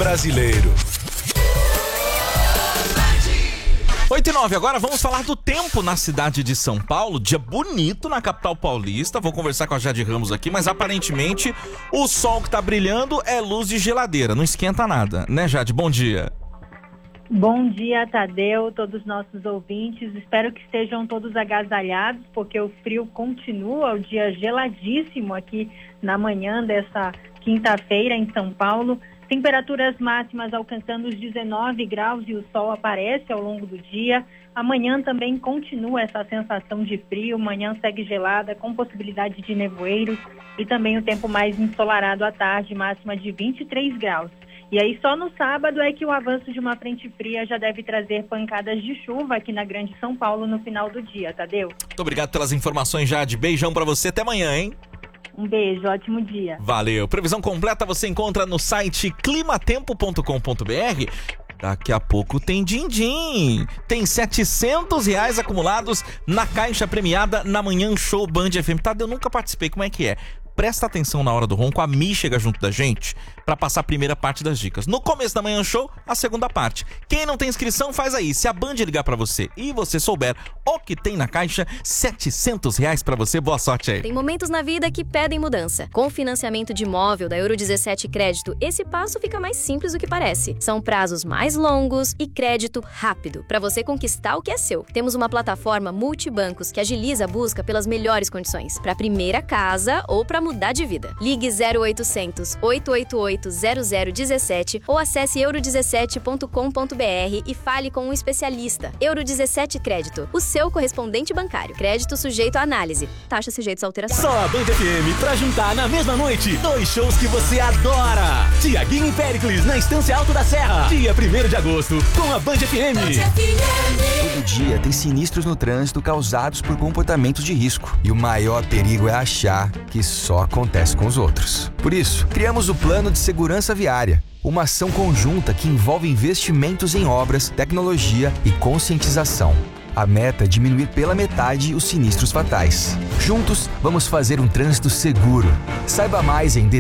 brasileiro. 8h09, agora vamos falar do tempo na cidade de São Paulo. Dia bonito na capital paulista. Vou conversar com a Jade Ramos aqui, mas aparentemente o sol que tá brilhando é luz de geladeira. Não esquenta nada, né, Jade? Bom dia. Bom dia, Tadeu, todos os nossos ouvintes. Espero que estejam todos agasalhados, porque o frio continua, o dia geladíssimo aqui na manhã dessa quinta-feira em São Paulo. Temperaturas máximas alcançando os 19 graus e o sol aparece ao longo do dia. Amanhã também continua essa sensação de frio, manhã segue gelada, com possibilidade de nevoeiros e também o tempo mais ensolarado à tarde, máxima de 23 graus. E aí só no sábado é que o avanço de uma frente fria já deve trazer pancadas de chuva aqui na Grande São Paulo no final do dia, Tadeu. Muito obrigado pelas informações, Jade. Beijão pra você, até amanhã, hein? Um beijo, ótimo dia. Valeu. Previsão completa você encontra no site climatempo.com.br. Daqui a pouco tem din-din. Tem R$700 acumulados na caixa premiada na Manhã Show Band FM. Tá, eu nunca participei, como é que é? Presta atenção na hora do ronco, a Mi chega junto da gente pra passar a primeira parte das dicas. No começo da Manhã Show, a segunda parte. Quem não tem inscrição, faz aí. Se a Band ligar pra você e você souber o que tem na caixa, R$700 pra você. Boa sorte aí. Tem momentos na vida que pedem mudança. Com o financiamento de imóvel da Euro 17 Crédito, esse passo fica mais simples do que parece. São prazos mais longos e crédito rápido, pra você conquistar o que é seu. Temos uma plataforma multibancos que agiliza a busca pelas melhores condições. Pra primeira casa ou pra mudar de vida. Ligue 0800 888 0017 ou acesse euro17.com.br e fale com um especialista. Euro 17 Crédito, o seu correspondente bancário. Crédito sujeito à análise. Taxa sujeita a alteração. Só a Band FM pra juntar na mesma noite 2 shows que você adora. Tiaguinho e Péricles na Estância Alto da Serra. Dia 1º de agosto com a Band FM. Todo dia tem sinistros no trânsito causados por comportamentos de risco. E o maior perigo é achar que só acontece com os outros. Por isso, criamos o Plano de Segurança Viária, uma ação conjunta que envolve investimentos em obras, tecnologia e conscientização. A meta é diminuir pela metade os sinistros fatais. Juntos, vamos fazer um trânsito seguro. Saiba mais em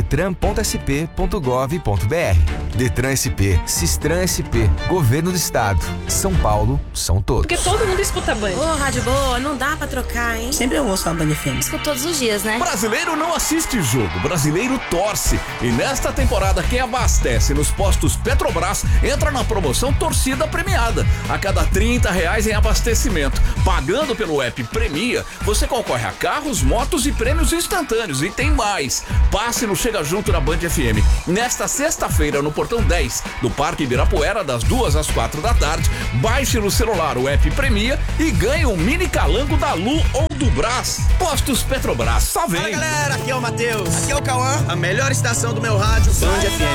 detran.sp.gov.br. Detran SP, Sistran SP, Governo do Estado. São Paulo, são todos. Porque todo mundo escuta Band. Ô, rádio boa, não dá pra trocar, hein? Sempre eu ouço a Band FM. Escuto todos os dias, né? Brasileiro não assiste jogo, brasileiro torce. E nesta temporada, quem abastece nos postos Petrobras entra na promoção Torcida Premiada. A cada R$30 em abastecimento, pagando pelo app Premia, você concorre a carros, motos e prêmios instantâneos. E tem mais. Passe no Chega Junto na Band FM. Nesta sexta-feira, no Portão 10 do Parque Ibirapuera, das 2 às 4 da tarde. Baixe no celular o app Premia e ganhe um mini calango da Lu ou do Brás. Postos Petrobras, só vem. Fala, galera, aqui é o Matheus. Aqui é o Cauã. A melhor estação do meu rádio, Band FM.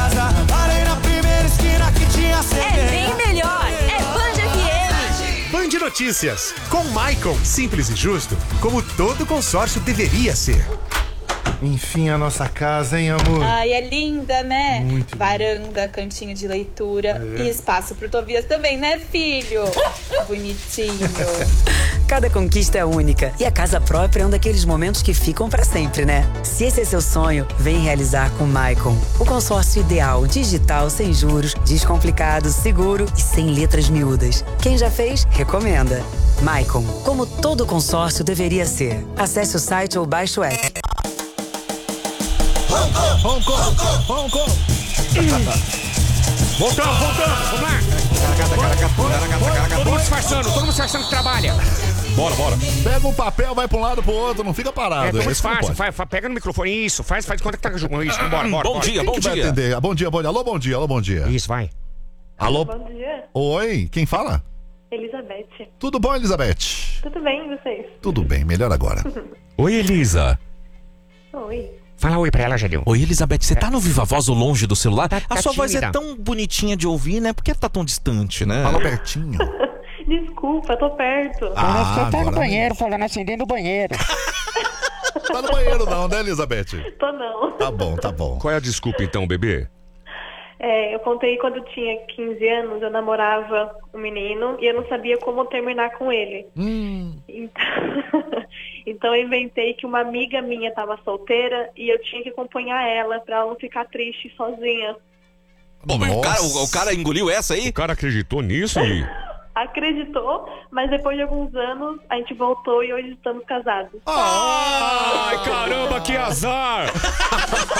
É bem melhor. É Band FM. Band Notícias, com Maicon, simples e justo, como todo consórcio deveria ser. Enfim, a nossa casa, hein, amor? Ai, é linda, né? Muito Varanda, cantinho de leitura e espaço pro Tobias também, né, filho? Bonitinho. Cada conquista é única e a casa própria é um daqueles momentos que ficam pra sempre, né? Se esse é seu sonho, vem realizar com Maicon. O consórcio ideal, digital, sem juros, descomplicado, seguro e sem letras miúdas. Quem já fez, recomenda. Maicon, como todo consórcio deveria ser. Acesse o site ou baixe o app. Hong Kong. Voltamos, vamos lá. Todo mundo disfarçando que trabalha. Bora. Pega um papel, vai pra um lado pro outro, não fica parado. É muito fácil, pega no microfone, isso, faz conta que tá jogando isso, bora. Bom dia. Bom dia. Alô, bom dia. Isso, vai. Alô? Bom dia. Oi, quem fala? Elizabeth. Tudo bom, Elizabeth? Tudo bem, e vocês? Tudo bem, melhor agora. Oi, Elisa. Oi. Fala oi pra ela, Jadil. Oi, Elizabeth, você tá no Viva Voz ou longe do celular? A sua voz é tímida. tão bonitinha de ouvir, né? Por que tá tão distante, né? Fala pertinho. Desculpa, tô perto. Você tá no banheiro, falando assim, dentro do banheiro. Tá no banheiro não, né, Elizabeth? Tô não. Tá bom. Qual é a desculpa então, bebê? Eu contei quando eu tinha 15 anos, eu namorava um menino e eu não sabia como terminar com ele. Então eu inventei que uma amiga minha estava solteira e eu tinha que acompanhar ela pra ela não ficar triste sozinha. Bom, o cara engoliu essa aí? O cara acreditou nisso e... Acreditou, mas depois de alguns anos a gente voltou e hoje estamos casados. Ai, caramba, que azar!